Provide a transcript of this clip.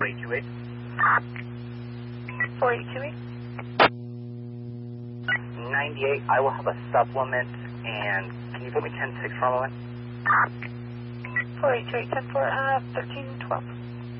4828. 4828. 98, I will have a supplement, and can you put me 10-6 for a moment? 4828, 10-4, 1312.